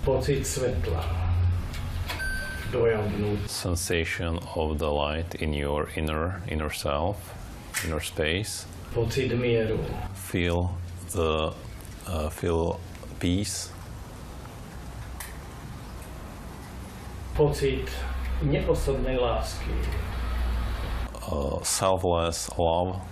Pocit svetla. Dojam vnútra. Sensation of the light in your inner self, inner space. Pocit mieru. Feel peace. Pocit neosobnej lásky. Selfless love.